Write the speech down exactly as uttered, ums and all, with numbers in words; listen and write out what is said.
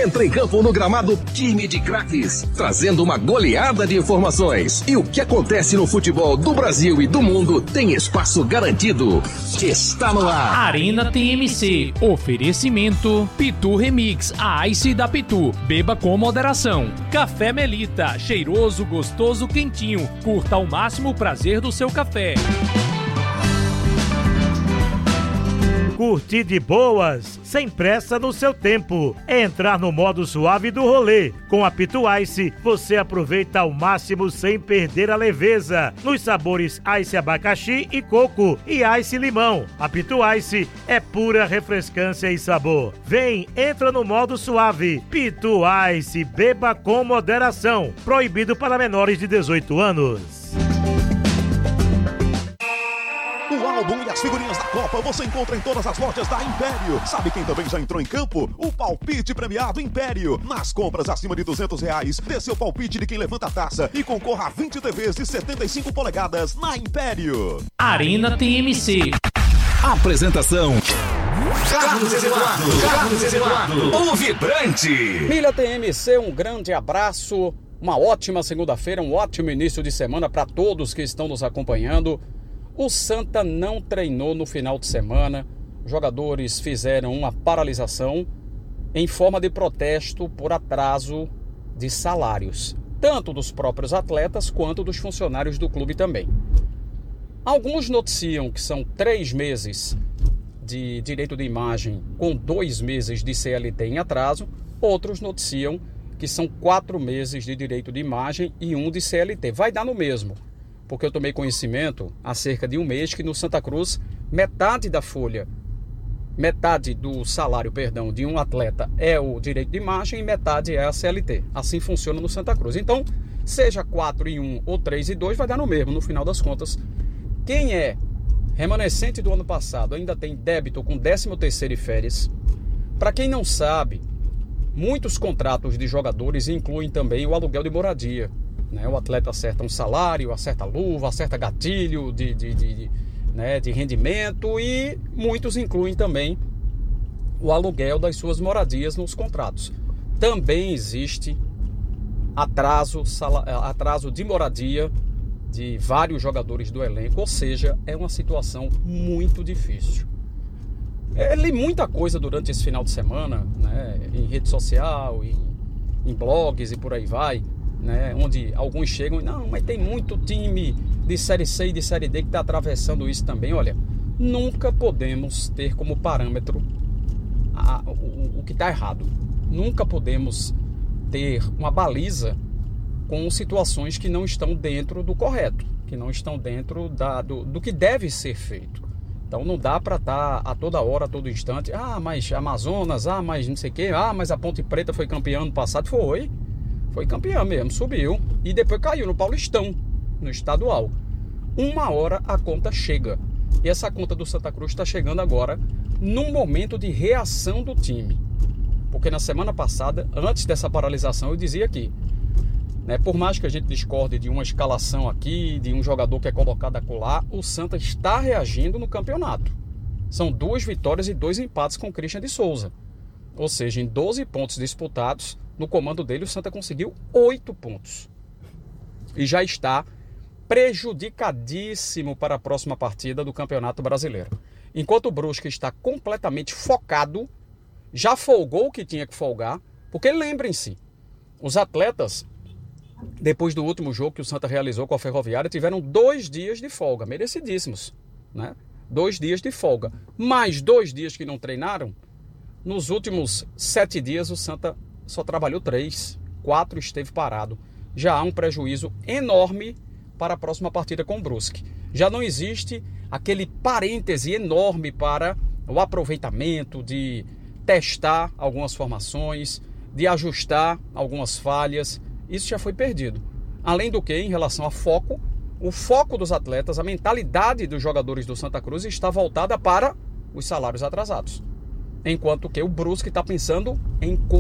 Entra em campo no gramado Time de Craques, trazendo uma goleada de informações. E o que acontece no futebol do Brasil e do mundo tem espaço garantido. Está no ar. Arena T M C. Oferecimento Pitu Remix, a Ice da Pitu. Beba com moderação. Café Melita, cheiroso, gostoso, quentinho. Curta ao máximo o prazer do seu café. Curtir de boas, sem pressa no seu tempo. É entrar no modo suave do rolê. Com a Pitu Ice, você aproveita ao máximo sem perder a leveza. Nos sabores Ice abacaxi e coco e Ice limão. A Pitu Ice é pura refrescância e sabor. Vem, entra no modo suave. Pitu Ice, beba com moderação. Proibido para menores de dezoito anos. O álbum e as figurinhas da Copa você encontra em todas as lojas da Império. Sabe quem também já entrou em campo? O palpite premiado Império. Nas compras acima de duzentos reais, dê seu palpite de quem levanta a taça e concorra a vinte T Vs de setenta e cinco polegadas na Império. Arena T M C. Apresentação: Carlos Eduardo. Carlos Eduardo, o vibrante. Milha T M C, um grande abraço. Uma ótima segunda-feira, um ótimo início de semana para todos que estão nos acompanhando. O Santa não treinou no final de semana. Os jogadores fizeram uma paralisação em forma de protesto por atraso de salários, tanto dos próprios atletas quanto dos funcionários do clube também. Alguns noticiam que são três meses de direito de imagem com dois meses de C L T em atraso. Outros noticiam que são quatro meses de direito de imagem e um de C L T. Vai dar no mesmo. Porque eu tomei conhecimento há cerca de um mês que no Santa Cruz, metade da folha, metade do salário, perdão, de um atleta é o direito de imagem e metade é a C L T. Assim funciona no Santa Cruz. Então, seja quatro e um ou três e dois, vai dar no mesmo, no final das contas. Quem é remanescente do ano passado ainda tem débito com décimo terceiro e férias. Para quem não sabe, muitos contratos de jogadores incluem também o aluguel de moradia. O atleta acerta um salário, acerta luva, acerta gatilho de, de, de, de, né, de rendimento e muitos incluem também o aluguel das suas moradias nos contratos. Também existe atraso, sal, atraso de moradia de vários jogadores do elenco, ou seja, é uma situação muito difícil. Eu li muita coisa durante esse final de semana, né, em rede social, em, em blogs e por aí vai. Né, onde alguns chegam e não, mas tem muito time de Série C e de Série D que está atravessando isso também. Olha, nunca podemos ter como parâmetro a, o, o que está errado. Nunca podemos ter uma baliza com situações que não estão dentro do correto, que não estão dentro da, do, do que deve ser feito. Então não dá para estar tá a toda hora, a todo instante, ah, mas Amazonas, ah, mas não sei o quê, ah, mas a Ponte Preta foi campeã ano passado. Foi. Foi campeão mesmo, subiu e depois caiu no Paulistão, no estadual. Uma hora a conta chega. E essa conta do Santa Cruz está chegando agora num momento de reação do time. Porque na semana passada, antes dessa paralisação, eu dizia aqui, né, por mais que a gente discorde de uma escalação aqui, de um jogador que é colocado acolá, o Santa está reagindo no campeonato. São duas vitórias e dois empates com o Christian de Souza. Ou seja, em doze pontos disputados, no comando dele, o Santa conseguiu oito pontos. E já está prejudicadíssimo para a próxima partida do Campeonato Brasileiro. Enquanto o Brusque está completamente focado, já folgou o que tinha que folgar, porque lembrem-se, os atletas, depois do último jogo que o Santa realizou com a Ferroviária, tiveram dois dias de folga, merecidíssimos, né? Dois dias de folga. Mais dois dias que não treinaram, nos últimos sete dias o Santa só trabalhou três, quatro esteve parado. Já há um prejuízo enorme para a próxima partida com o Brusque. Já não existe aquele parêntese enorme para o aproveitamento, de testar algumas formações, de ajustar algumas falhas. Isso já foi perdido. Além do que, em relação a foco, o foco dos atletas, a mentalidade dos jogadores do Santa Cruz está voltada para os salários atrasados. Enquanto que o Brusque está pensando em